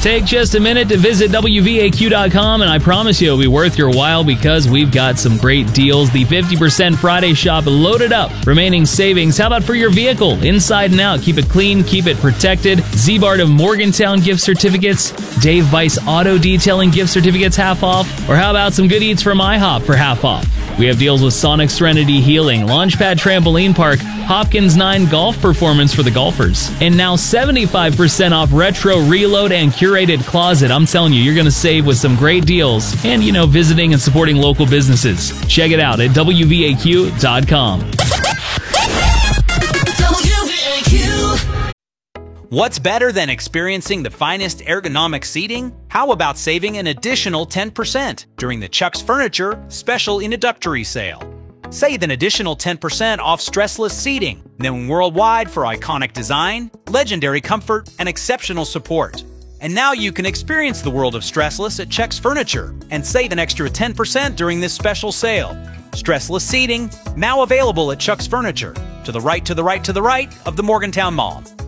Take just a minute to visit WVAQ.com, and I promise you it'll be worth your while because we've got some great deals. The 50% Friday shop loaded up. Remaining savings. How about for your vehicle? Inside and out. Keep it clean. Keep it protected. Z-Bart of Morgantown gift certificates. Dave Weiss Auto Detailing gift certificates half off. Or how about some good eats from IHOP for half off? We have deals with Sonic Serenity Healing, Launchpad Trampoline Park, Hopkins 9 Golf Performance for the golfers, and now 75% off Retro Reload and Curated Closet. I'm telling you, you're going to save with some great deals and, visiting and supporting local businesses. Check it out at WVAQ.com. What's better than experiencing the finest ergonomic seating? How about saving an additional 10% during the Chuck's Furniture special introductory sale? Save an additional 10% off stressless seating, known worldwide for iconic design, legendary comfort, and exceptional support. And now you can experience the world of stressless at Chuck's Furniture and save an extra 10% during this special sale. Stressless seating, now available at Chuck's Furniture, to the right of the Morgantown Mall.